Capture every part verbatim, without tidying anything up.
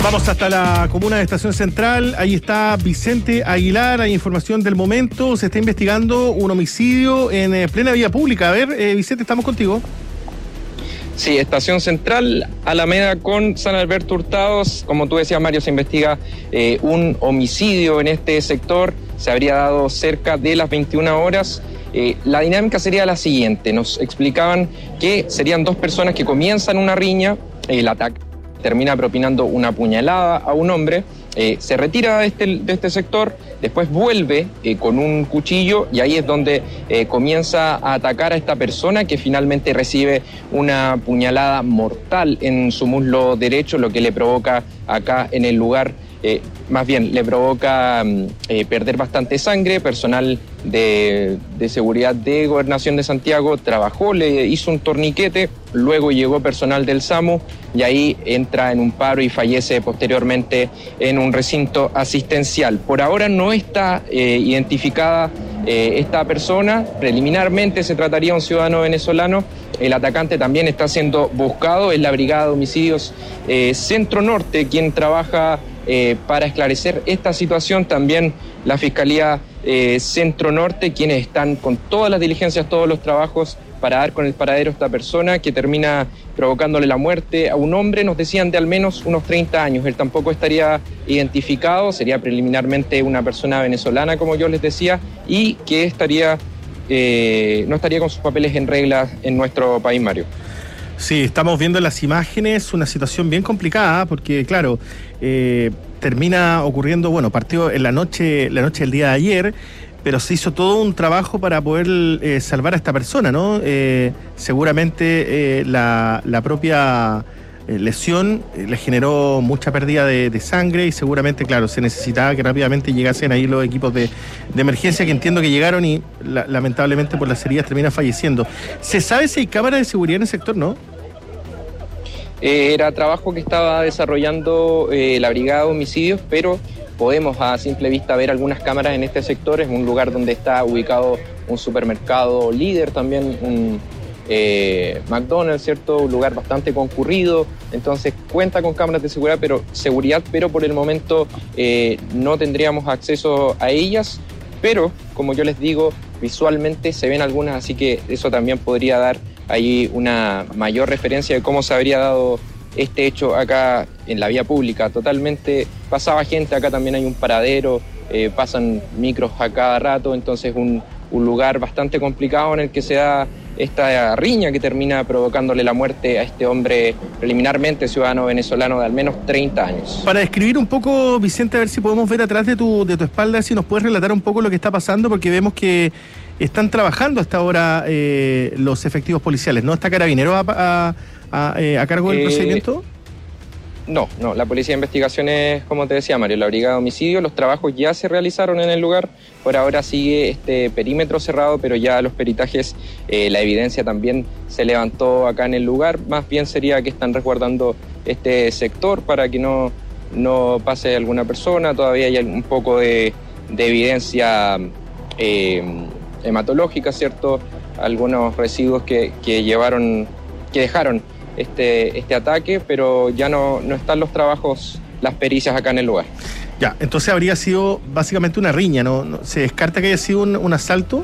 Vamos hasta la comuna de Estación Central. Ahí está Vicente Aguilar. Hay información del momento. Se está investigando un homicidio en eh, plena vía pública. A ver, eh, Vicente, estamos contigo. Sí, Estación Central, Alameda con San Alberto Hurtados. Como tú decías, Mario, se investiga eh, un homicidio en este sector. Se habría dado cerca de las veintiuna horas. Eh, la dinámica sería la siguiente. Nos explicaban que serían dos personas que comienzan una riña. El ataque termina propinando una puñalada a un hombre. Eh, se retira de este, de este sector, después vuelve eh, con un cuchillo y ahí es donde eh, comienza a atacar a esta persona que finalmente recibe una puñalada mortal en su muslo derecho, lo que le provoca acá en el lugar, eh, más bien le provoca eh, perder bastante sangre. Personal de, de seguridad de Gobernación de Santiago trabajó, le hizo un torniquete, luego llegó personal del SAMU y ahí entra en un paro y fallece posteriormente en un recinto asistencial. Por ahora no está eh, identificada eh, esta persona. Preliminarmente se trataría de un ciudadano venezolano. El atacante también está siendo buscado. Es la Brigada de Homicidios eh, Centro Norte quien trabaja eh, para esclarecer esta situación. También la Fiscalía eh, Centro Norte, quienes están con todas las diligencias, todos los trabajos para dar con el paradero a esta persona que termina provocándole la muerte a un hombre, nos decían de al menos unos treinta años. Él tampoco estaría identificado, sería preliminarmente una persona venezolana, como yo les decía, y que estaría eh, no estaría con sus papeles en regla en nuestro país, Mario. Sí, estamos viendo las imágenes, una situación bien complicada, porque claro, eh, termina ocurriendo, bueno, partió en la noche, la noche del día de ayer, pero se hizo todo un trabajo para poder eh, salvar a esta persona, ¿no? Eh, seguramente eh, la, la propia eh, lesión eh, le generó mucha pérdida de, de sangre y seguramente, claro, se necesitaba que rápidamente llegasen ahí los equipos de, de emergencia, que entiendo que llegaron y la, lamentablemente por las heridas termina falleciendo. ¿Se sabe si hay cámaras de seguridad en el sector, no? Eh, era trabajo que estaba desarrollando eh, la Brigada de Homicidios, pero podemos a simple vista ver algunas cámaras en este sector. Es un lugar donde está ubicado un supermercado líder, también un eh, McDonald's, ¿cierto? Un lugar bastante concurrido, entonces cuenta con cámaras de seguridad, pero seguridad, pero por el momento eh, no tendríamos acceso a ellas, pero como yo les digo, visualmente se ven algunas, así que eso también podría dar ahí una mayor referencia de cómo se habría dado este hecho acá en la vía pública. Totalmente pasaba gente, acá también hay un paradero, eh, pasan micros a cada rato, entonces un, un lugar bastante complicado en el que se da esta riña que termina provocándole la muerte a este hombre, preliminarmente ciudadano venezolano de al menos treinta años. Para describir un poco, Vicente, a ver si podemos ver atrás de tu, de tu espalda, si nos puedes relatar un poco lo que está pasando, porque vemos que están trabajando hasta ahora eh, los efectivos policiales, ¿no? ¿Está Carabineros a, a, a, eh, a cargo del eh, procedimiento? No, no, la Policía de Investigaciones, como te decía, Mario, la Brigada de Homicidios, los trabajos ya se realizaron en el lugar. Por ahora sigue este perímetro cerrado, pero ya los peritajes, eh, la evidencia también se levantó acá en el lugar. Más bien sería que están resguardando este sector para que no, no pase alguna persona. Todavía hay un poco de, de evidencia eh, hematológica, ¿cierto? Algunos residuos que, que llevaron, que dejaron Este, este ataque, pero ya no, no están los trabajos, las pericias acá en el lugar. Ya, entonces habría sido básicamente una riña, ¿no? ¿No se descarta que haya sido un, un asalto?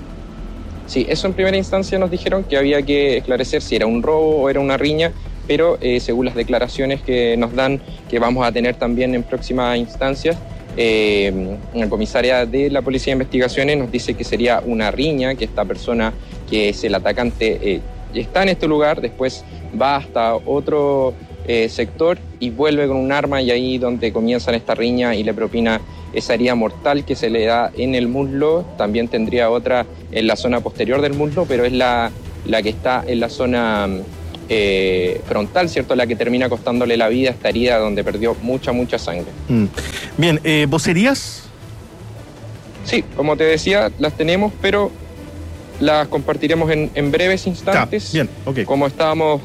Sí, eso en primera instancia nos dijeron que había que esclarecer si era un robo o era una riña, pero eh, según las declaraciones que nos dan, que vamos a tener también en próximas instancias, eh, la comisaria de la Policía de Investigaciones nos dice que sería una riña, que esta persona que es el atacante eh, está en este lugar, después va hasta otro eh, sector y vuelve con un arma, y ahí donde comienzan esta riña y le propina esa herida mortal que se le da en el muslo. También tendría otra en la zona posterior del muslo, pero es la, la que está en la zona eh, frontal, ¿cierto? La que termina costándole la vida a esta herida donde perdió mucha, mucha sangre. Mm. Bien, eh, ¿vocerías? Sí, como te decía, las tenemos, pero las compartiremos en, en breves instantes. Ah, bien, ok. Como estábamos,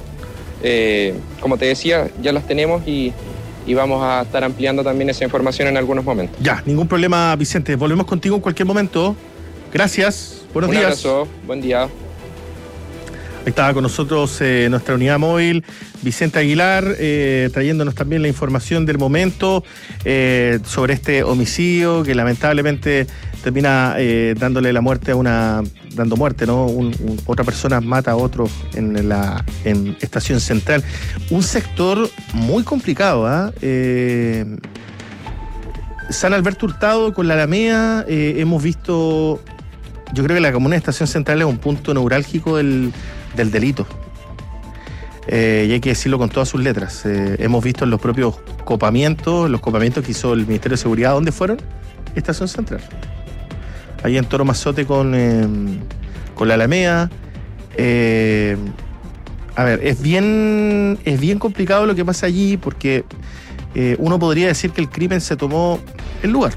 eh, como te decía, ya las tenemos y, y vamos a estar ampliando también esa información en algunos momentos. Ya, ningún problema, Vicente. Volvemos contigo en cualquier momento. Gracias. Buenos días. Un abrazo. Buen día. Estaba con nosotros eh, nuestra unidad móvil, Vicente Aguilar, eh, trayéndonos también la información del momento eh, sobre este homicidio que lamentablemente termina eh, dándole la muerte a una, dando muerte, ¿no? Un, un, otra persona mata a otro en la en Estación Central. Un sector muy complicado, ¿eh? eh San Alberto Hurtado con la Alameda, eh, hemos visto, yo creo que la comuna de Estación Central es un punto neurálgico del, del delito. Eh, y hay que decirlo con todas sus letras. Eh, hemos visto en los propios copamientos, los copamientos que hizo el Ministerio de Seguridad, ¿dónde fueron? Estación Central. Ahí en Toro Mazote con, eh, con la Alameda. Eh, a ver, es bien, es bien complicado lo que pasa allí porque eh, uno podría decir que el crimen se tomó el lugar.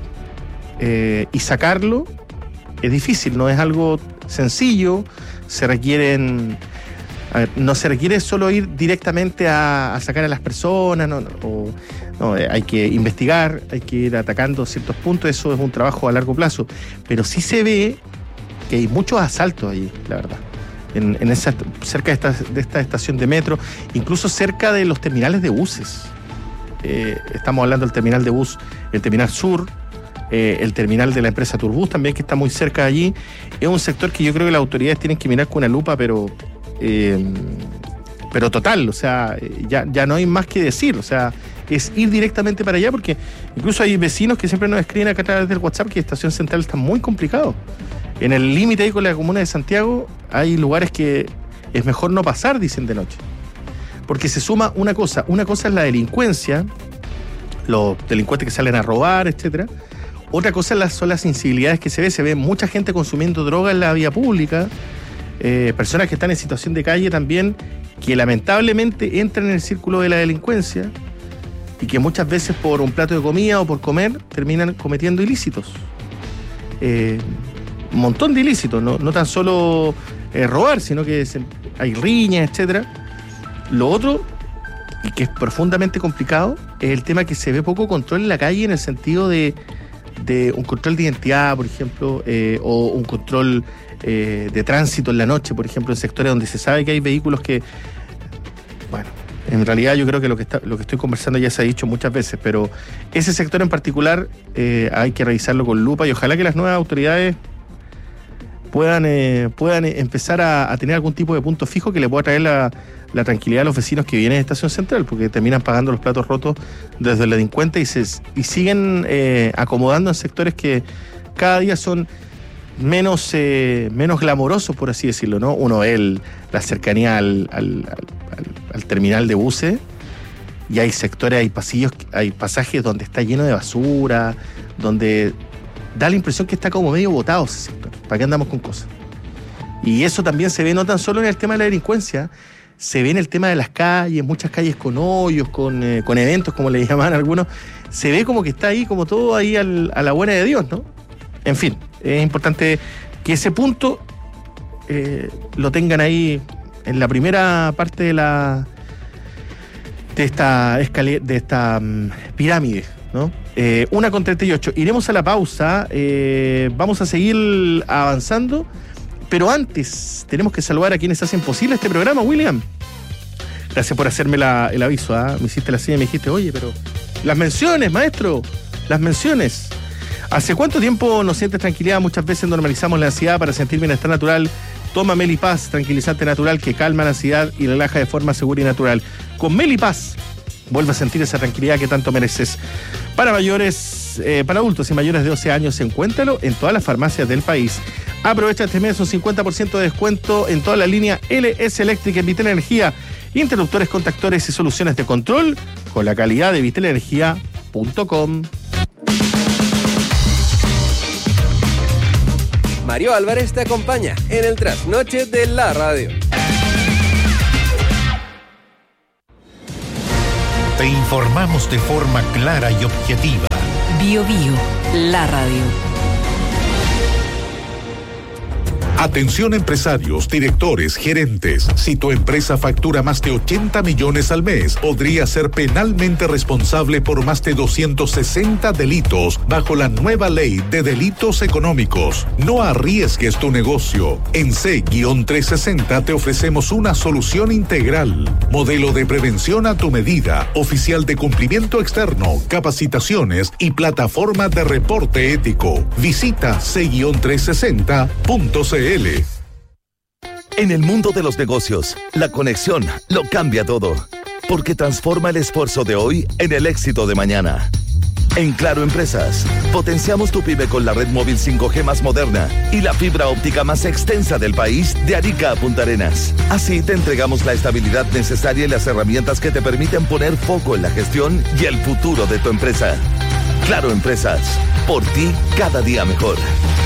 Eh, y sacarlo es difícil, no es algo sencillo, se requieren... A ver, no se requiere solo ir directamente a, a sacar a las personas, no, no, o, no, hay que investigar, hay que ir atacando ciertos puntos, eso es un trabajo a largo plazo, pero sí se ve que hay muchos asaltos allí, la verdad, en, en esa, cerca de esta, de esta estación de metro, incluso cerca de los terminales de buses. Eh, estamos hablando del terminal de bus, el terminal sur, eh, el terminal de la empresa Turbus también, que está muy cerca de allí. Es un sector que yo creo que las autoridades tienen que mirar con una lupa, pero eh, pero total, o sea, ya, ya no hay más que decir, o sea, es ir directamente para allá, porque incluso hay vecinos que siempre nos escriben acá a través del WhatsApp que Estación Central está muy complicado. En el límite ahí con la comuna de Santiago hay lugares que es mejor no pasar, dicen de noche. Porque se suma una cosa, una cosa es la delincuencia, los delincuentes que salen a robar, etcétera. Otra cosa son las incivilidades que se ve, se ve mucha gente consumiendo droga en la vía pública, eh, personas que están en situación de calle también, que lamentablemente entran en el círculo de la delincuencia y que muchas veces por un plato de comida o por comer terminan cometiendo ilícitos. Eh, un montón de ilícitos, no, no tan solo eh, robar, sino que se, hay riñas, etcétera. Lo otro, y que es profundamente complicado, es el tema que se ve poco control en la calle en el sentido de, de un control de identidad, por ejemplo, eh, o un control eh, de tránsito en la noche, por ejemplo, en sectores donde se sabe que hay vehículos que, bueno, en realidad yo creo que lo que, está, lo que estoy conversando ya se ha dicho muchas veces, pero ese sector en particular eh, hay que revisarlo con lupa y ojalá que las nuevas autoridades puedan, eh, puedan empezar a, a tener algún tipo de punto fijo que le pueda traer la, la tranquilidad a los vecinos que vienen de Estación Central, porque terminan pagando los platos rotos desde el delincuente y, se, y siguen eh, acomodando en sectores que cada día son menos, eh, menos glamorosos, por así decirlo, ¿no? Uno es el, la cercanía al, al, al, al terminal de buses y hay sectores, hay pasillos, hay pasajes donde está lleno de basura, donde da la impresión que está como medio botado ese sector. ¿Para qué andamos con cosas? Y eso también se ve no tan solo en el tema de la delincuencia, se ve en el tema de las calles, muchas calles con hoyos, con, eh, con eventos, como le llaman algunos. Se ve como que está ahí, como todo ahí al, a la buena de Dios, ¿no? En fin, es importante que ese punto eh, lo tengan ahí en la primera parte de la de esta escalera, de esta um, pirámide, ¿no? Eh, una con treinta y ocho. Iremos a la pausa. Eh, vamos a seguir avanzando. Pero antes, tenemos que saludar a quienes hacen posible este programa, William. Gracias por hacerme la, el aviso. ¿eh? Me hiciste la señal y me dijiste, oye, pero las menciones, maestro, las menciones. ¿Hace cuánto tiempo nos sientes tranquilidad? Muchas veces normalizamos la ansiedad para sentir bienestar natural. Toma Melipaz, tranquilizante natural que calma la ansiedad y relaja de forma segura y natural. Con Melipaz, vuelve a sentir esa tranquilidad que tanto mereces. Para mayores, eh, para adultos y mayores de doce años, encuéntralo en todas las farmacias del país. Aprovecha este mes un cincuenta por ciento de descuento en toda la línea L S Eléctrica en Vitel Energía. Interruptores, contactores y soluciones de control con la calidad de vitel energía punto com. Mario Álvarez te acompaña en el trasnoche de la radio. Te informamos de forma clara y objetiva. Bio Bio, la radio. Atención empresarios, directores, gerentes. Si tu empresa factura más de ochenta millones al mes, podría ser penalmente responsable por más de doscientos sesenta delitos bajo la nueva ley de delitos económicos. No arriesgues tu negocio. En C trescientos sesenta te ofrecemos una solución integral. Modelo de prevención a tu medida, oficial de cumplimiento externo, capacitaciones y plataforma de reporte ético. Visita C trescientos sesenta punto c l. En el mundo de los negocios, la conexión lo cambia todo, porque transforma el esfuerzo de hoy en el éxito de mañana. En Claro Empresas, potenciamos tu pyme con la red móvil cinco G más moderna y la fibra óptica más extensa del país de Arica a Punta Arenas. Así te entregamos la estabilidad necesaria y las herramientas que te permiten poner foco en la gestión y el futuro de tu empresa. Claro Empresas, por ti cada día mejor.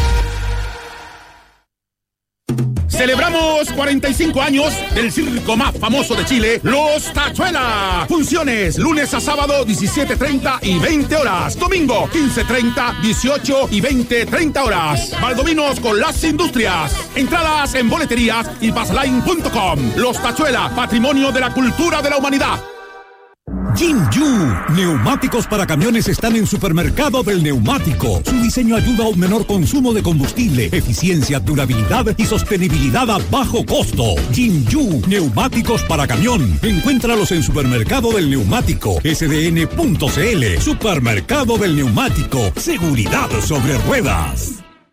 Celebramos cuarenta y cinco años del circo más famoso de Chile, Los Tachuela. Funciones lunes a sábado diecisiete treinta y veinte horas. Domingo quince treinta, dieciocho y veinte treinta horas. Valdominos con las industrias. Entradas en boleterías y passline punto com. Los Tachuela, patrimonio de la cultura de la humanidad. Jinju, neumáticos para camiones están en Supermercado del Neumático. Su diseño ayuda a un menor consumo de combustible, eficiencia, durabilidad y sostenibilidad a bajo costo. Jinju, neumáticos para camión. Encuéntralos en Supermercado del Neumático, s d n punto c l. Supermercado del Neumático, seguridad sobre ruedas.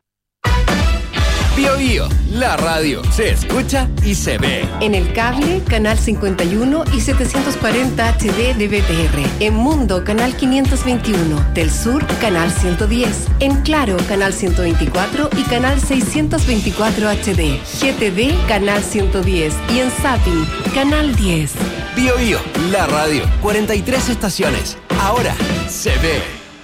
Bio Bio, la radio se escucha y se ve. En el cable, canal cincuenta y uno y setecientos cuarenta H D de B T R. En Mundo, canal quinientos veintiuno. Del Sur, canal ciento diez. En Claro, canal ciento veinticuatro y canal seiscientos veinticuatro H D. G T D, canal ciento diez. Y en Zapping, canal diez. Bio Bio, la radio, cuarenta y tres estaciones. Ahora se ve.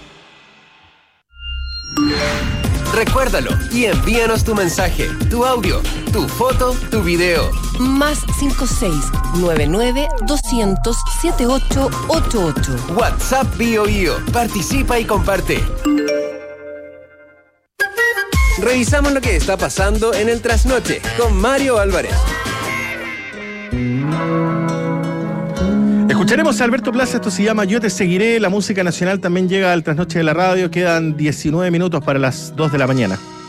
Recuérdalo y envíanos tu mensaje, tu audio, tu foto, tu video. Más cinco seis nueve nueve doscientos setenta y ocho ochenta y ocho. WhatsApp Bio Bio. Participa y comparte. Revisamos lo que está pasando en el Trasnoche con Mario Álvarez. Escucharemos a Alberto Plaza, esto se llama Yo Te Seguiré. La música nacional también llega al Trasnoche de la radio. Quedan diecinueve minutos para las dos de la mañana.